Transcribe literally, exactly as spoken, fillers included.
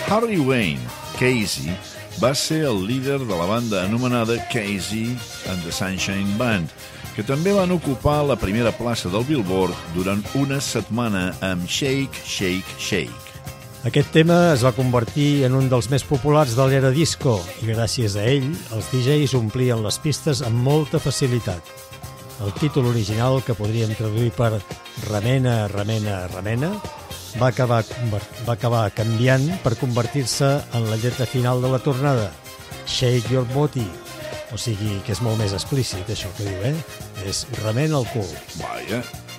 Harry Wayne, Casey, va ser el líder de la banda anomenada Casey and the Sunshine Band, que també van ocupar la primera plaça del Billboard durant una setmana amb Shake, Shake, Shake. Aquest tema es va convertir en un dels més populars de l'era disco i gràcies a ell els D Js omplien les pistes amb molta facilitat. El títol original, que podríem traduir per Remena, Remena, Remena, va acabar, va acabar canviant per convertir-se en la lletra final de la tornada, Shake Your Booty, o sigui que és molt més explícit això que diu, eh? És remena el cul. Vaja.